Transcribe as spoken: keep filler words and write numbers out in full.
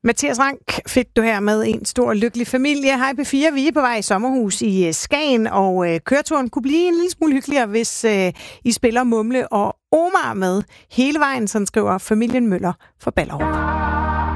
Mathias Rank fik du her med en stor lykkelig familie. Hej P fire, vi er på vej i sommerhus i Skagen, og øh, køreturen kunne blive en lille smule hyggeligere, hvis øh, I spiller Mumle og Omar med hele vejen, sådan skriver familien Møller for Ballerup.